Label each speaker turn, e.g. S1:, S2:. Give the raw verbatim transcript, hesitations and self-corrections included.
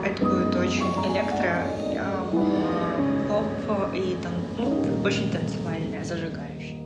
S1: это будет очень электро, а, поп и там, ну, очень танцевальная, зажигающая.